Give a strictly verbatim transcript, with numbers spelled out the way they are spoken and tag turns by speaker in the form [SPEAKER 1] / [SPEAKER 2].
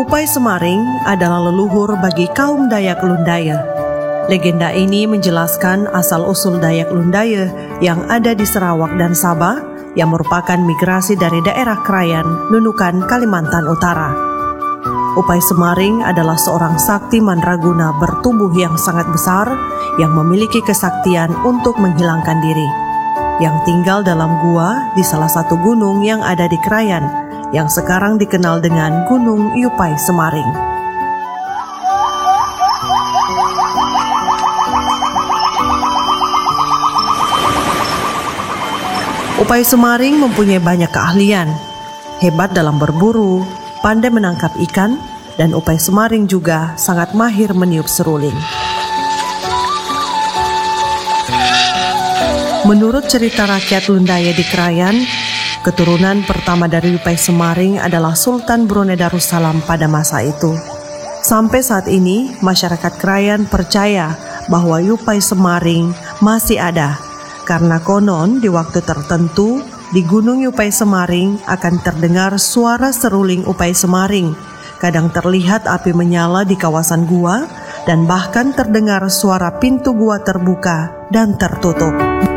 [SPEAKER 1] Upai Semaring adalah leluhur bagi kaum Dayak Lundaya. Legenda ini menjelaskan asal-usul Dayak Lundaya yang ada di Sarawak dan Sabah yang merupakan migrasi dari daerah Krayan, Nunukan, Kalimantan Utara. Upai Semaring adalah seorang sakti mandraguna bertubuh yang sangat besar yang memiliki kesaktian untuk menghilangkan diri, yang tinggal dalam gua di salah satu gunung yang ada di Krayan, yang sekarang dikenal dengan Gunung Upai Semaring. Upai Semaring mempunyai banyak keahlian, hebat dalam berburu, pandai menangkap ikan, dan Upai Semaring juga sangat mahir meniup seruling. Menurut cerita rakyat Lundaya di Krayan, keturunan pertama dari Upai Semaring adalah Sultan Brunei Darussalam pada masa itu. Sampai saat ini, masyarakat Krayan percaya bahwa Upai Semaring masih ada, karena konon di waktu tertentu di Gunung Upai Semaring akan terdengar suara seruling Upai Semaring. Kadang terlihat api menyala di kawasan gua, dan bahkan terdengar suara pintu gua terbuka dan tertutup.